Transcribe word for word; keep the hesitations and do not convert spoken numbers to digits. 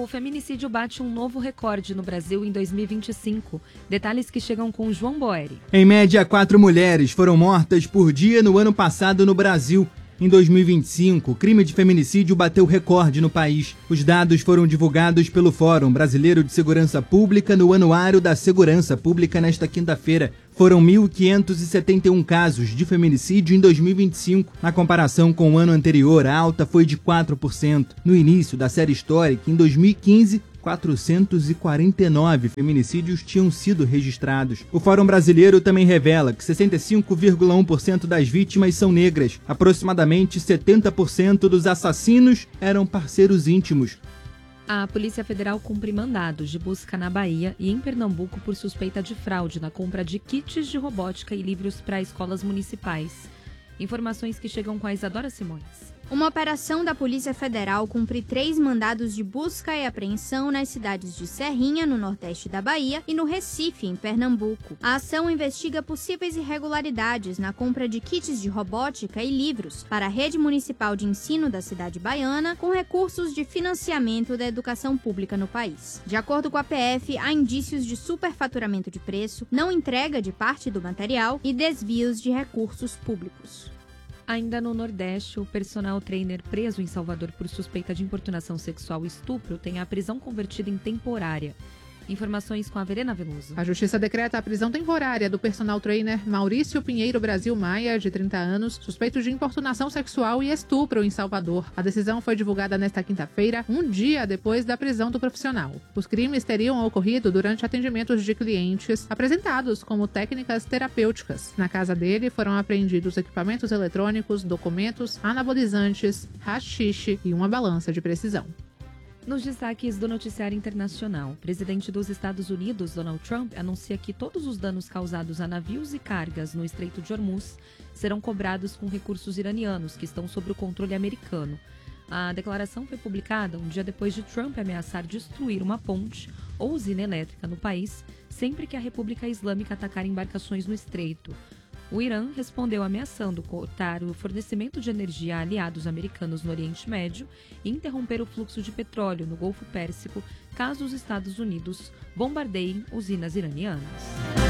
feminicídio bate um novo recorde no Brasil em dois mil e vinte e cinco. Detalhes que chegam com João Boeri. Em média, quatro mulheres foram mortas por dia no ano passado no Brasil. Em dois mil e vinte e cinco, o crime de feminicídio bateu recorde no país. Os dados foram divulgados pelo Fórum Brasileiro de Segurança Pública no Anuário da Segurança Pública nesta quinta-feira. Foram mil quinhentos e setenta e um casos de feminicídio em dois mil e vinte e cinco. Na comparação com o ano anterior, a alta foi de quatro por cento. No início da série histórica, em dois mil e quinze, quatrocentos e quarenta e nove feminicídios tinham sido registrados. O Fórum Brasileiro também revela que sessenta e cinco vírgula um por cento das vítimas são negras. Aproximadamente setenta por cento dos assassinos eram parceiros íntimos. A Polícia Federal cumpre mandados de busca na Bahia e em Pernambuco por suspeita de fraude na compra de kits de robótica e livros para escolas municipais. Informações que chegam com a Isadora Simões. Uma operação da Polícia Federal cumpre três mandados de busca e apreensão nas cidades de Serrinha, no nordeste da Bahia, e no Recife, em Pernambuco. A ação investiga possíveis irregularidades na compra de kits de robótica e livros para a rede municipal de ensino da cidade baiana, com recursos de financiamento da educação pública no país. De acordo com a P F, há indícios de superfaturamento de preço, não entrega de parte do material e desvios de recursos públicos. Ainda no Nordeste, o personal trainer preso em Salvador por suspeita de importunação sexual e estupro tem a prisão convertida em temporária. Informações com a Verena Veloso. A Justiça decreta a prisão temporária do personal trainer Maurício Pinheiro Brasil Maia, de trinta anos, suspeito de importunação sexual e estupro em Salvador. A decisão foi divulgada nesta quinta-feira, um dia depois da prisão do profissional. Os crimes teriam ocorrido durante atendimentos de clientes apresentados como técnicas terapêuticas. Na casa dele foram apreendidos equipamentos eletrônicos, documentos, anabolizantes, haxixe e uma balança de precisão. Nos destaques do noticiário internacional, o presidente dos Estados Unidos, Donald Trump, anuncia que todos os danos causados a navios e cargas no Estreito de Hormuz serão cobrados com recursos iranianos, que estão sob o controle americano. A declaração foi publicada um dia depois de Trump ameaçar destruir uma ponte ou usina elétrica no país sempre que a República Islâmica atacar embarcações no Estreito. O Irã respondeu ameaçando cortar o fornecimento de energia a aliados americanos no Oriente Médio e interromper o fluxo de petróleo no Golfo Pérsico caso os Estados Unidos bombardeiem usinas iranianas.